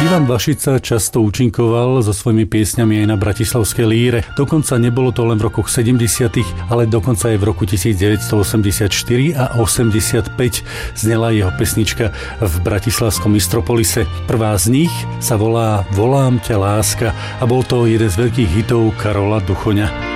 Ivan Vašica často účinkoval so svojimi piesňami aj na bratislavskej líre. Dokonca nebolo to len v rokoch 70., ale dokonca aj v roku 1984 a 85 znela jeho pesnička v bratislavskom Istropolise. Prvá z nich sa volá Volám ťa láska a bol to jeden z veľkých hitov Karola Duchoňa.